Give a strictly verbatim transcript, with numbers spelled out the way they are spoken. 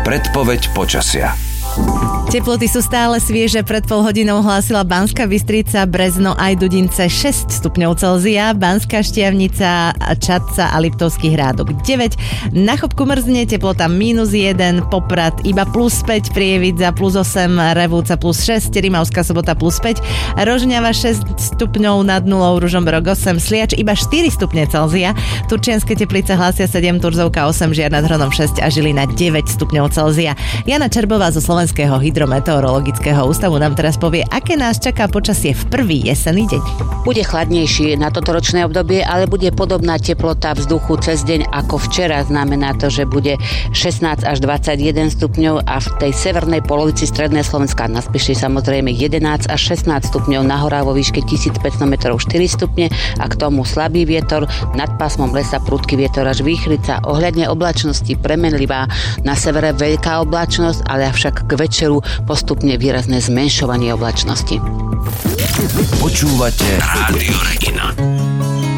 Predpoveď počasia. Teploty sú stále svieže, pred pol hodinou hlásila Banská Bystrica, Brezno aj Dudince šesť stupňov Celzia, Banská Štiavnica, Čadca a Liptovský Hrádok deväť, na Chopku mrzne, teplota mínus jeden, Poprad iba plus päť, Prievidza plus osem, Revúca plus šesť, Rimavská Sobota plus päť, Rožňava šesť stupňov nad nulou, Ružomberok osem, Sliač iba štyri stupne Celzia, Turčianske Teplice hlásia sedem, Turzovka osem, Žiar nad Hronom šesť a Žilina deväť stupňov Celzia. Jana Čerbová zo Slovenského hydrometeorologického ústavu nám teraz povie, aké nás čaká počasie v prvý jesenný deň. Bude chladnejší na toto ročné obdobie, ale bude podobná teplota vzduchu cez deň ako včera. Znamená to, že bude šestnásť až dvadsaťjeden stupňov a v tej severnej polovici stredného Slovenska na Spiši samozrejme jedenásť až šestnásť stupňov, na horách vo výške tisícpäťsto metrov štyri stupne a k tomu slabý vietor, nad pásmom lesa prudký vietor až výchrica. Ohľadne oblačnosti premenlivá, na severe veľká oblačnosť, ale avšak k večeru postupne výrazné zmenšovanie oblačnosti. Počúvate Rádio Regina.